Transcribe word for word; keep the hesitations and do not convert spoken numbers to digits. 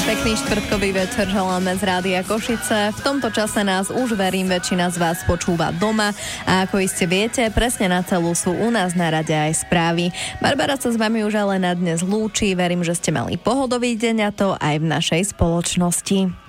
Pekný štvrtkový večer želáme z Rádia Košice. V tomto čase nás už, verím, väčšina z vás počúva doma a ako iste viete, presne na celú sú u nás na rade aj správy. Barbara sa s vami už ale na dnes lúči, verím, že ste mali pohodový deň a to aj v našej spoločnosti.